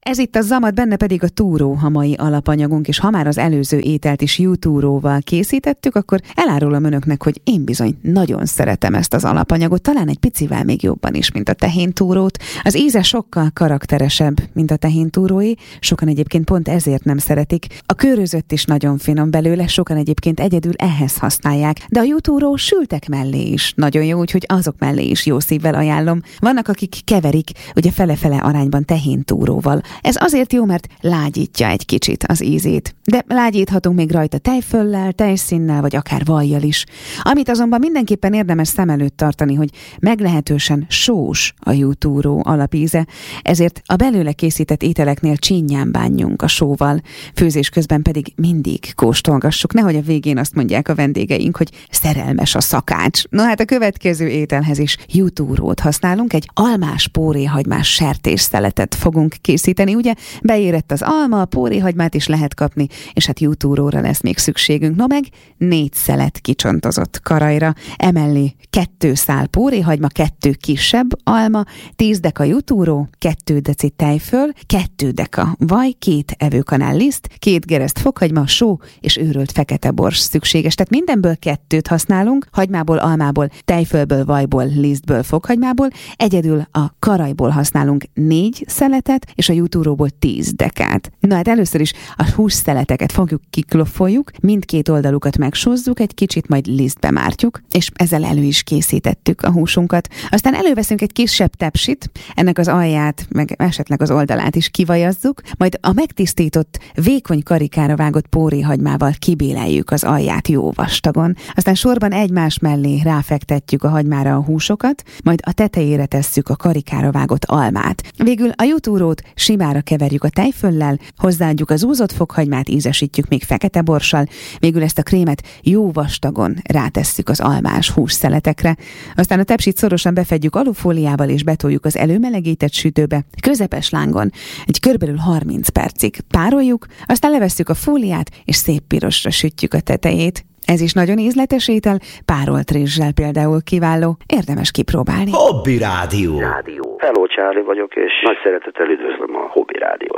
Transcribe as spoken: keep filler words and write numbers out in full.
Ez itt a Zamat, benne pedig a túró a mai alapanyagunk, és ha már az előző ételt is jutúróval készítettük, akkor elárulom önöknek, hogy én bizony nagyon szeretem ezt az alapanyagot, talán egy picivel még jobban is, mint a tehéntúrót. Az íze sokkal karakteresebb, mint a tehéntúrói, sokan egyébként pont ezért nem szeretik. A kőrözött is nagyon finom belőle, sokan egyébként egyedül ehhez használják, de a jutúró sültek mellé is nagyon jó, úgyhogy azok mellé is jó szívvel ajánlom. Vannak, akik keverik, ugye fele-fele arányban tehéntúróval. Ez azért jó, mert lágyítja egy kicsit az ízét. De lágyíthatunk még rajta tejföllel, tejszínnel, vagy akár vajjal is. Amit azonban mindenképpen érdemes szem előtt tartani, hogy meglehetősen sós a jutúró alapíze, ezért a belőle készített ételeknél csínyán bánjunk a sóval, főzés közben pedig mindig kóstolgassuk, nehogy a végén azt mondják a vendégeink, hogy szerelmes a szakács. Na hát a következő ételhez is jutúrót használunk, egy almás póréhagymás sertésszeletet fogunk készíteni. Ugye beérett az alma, a póréhagymát is lehet kapni, és hát jutúróra lesz még szükségünk. No meg négy szelet kicsontozott karajra, emellé kettő szál póréhagyma, kettő kisebb alma, tíz deka jutúró, kettő deci tejföl, kettő deka vaj, két evőkanál liszt, két gereszt fokhagyma, só és őrölt fekete bors szükséges. Tehát mindenből kettőt használunk, hagymából, almából, tejfölből, vajból, lisztből, fokhagymából, egyedül a karajból használunk négy szeletet, és a jutúróból tíz dekát. Na hát először is a hússzeleteket fogjuk, kikloffoljuk, mindkét oldalukat megsózzuk, egy kicsit majd lisztbe mártjuk, és ezzel elő is készítettük a húsunkat. Aztán előveszünk egy kisebb tepsit, ennek az alját, meg esetleg az oldalát is kivajazzuk, majd a megtisztított, vékony karikára vágott póréhagymával kibéleljük az alját jó vastagon. Aztán sorban egymás mellé ráfektetjük a hagymára a húsokat, majd a tetejére tesszük a karikára vágott almát. Végül a jutúrót simára keverjük a tejföllel, hozzáadjuk az úzott fokhagymát, ízesítjük még fekete borssal, végül ezt a krémet jó vastagon rátesszük az almás hússzeletekre. Aztán a tepsit szorosan befedjük alufóliával és betoljuk az előmelegített sütőbe, közepes lángon, egy körülbelül harminc percig pároljuk, aztán levesszük a fóliát, és szép pirosra sütjük a tetejét. Ez is nagyon ízletes étel, párolt rizssel például kiváló, érdemes kipróbálni. Hobby Rádió. Rádió. Hello, Charlie vagyok, és nagy szeretettel üdvözlöm a Hobby Rádiót.